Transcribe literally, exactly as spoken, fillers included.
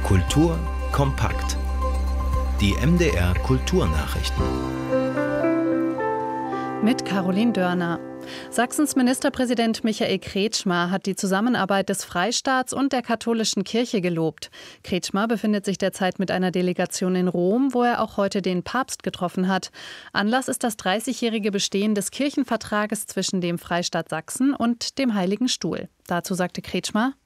Kultur kompakt. Die M D R Kulturnachrichten. Mit Caroline Dörner. Sachsens Ministerpräsident Michael Kretschmer hat die Zusammenarbeit des Freistaats und der katholischen Kirche gelobt. Kretschmer befindet sich derzeit mit einer Delegation in Rom, wo er auch heute den Papst getroffen hat. Anlass ist das dreißigjährige Bestehen des Kirchenvertrages zwischen dem Freistaat Sachsen und dem Heiligen Stuhl. Dazu sagte Kretschmer: